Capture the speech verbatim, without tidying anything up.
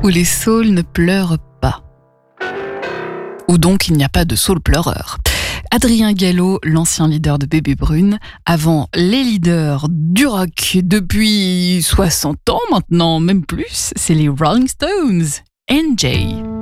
où les saules ne pleurent pas. Ou donc il n'y a pas de saule pleureur. Adrien Gallo, l'ancien leader de Bébé Brune, avant les leaders du rock depuis soixante ans maintenant, même plus, c'est les Rolling Stones. N J.